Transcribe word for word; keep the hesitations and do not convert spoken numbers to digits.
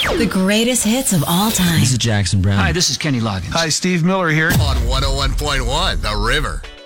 The greatest hits of all time. This is Jackson Brown. Hi, this is Kenny Loggins. Hi, Steve Miller here. On one oh one point one, The River.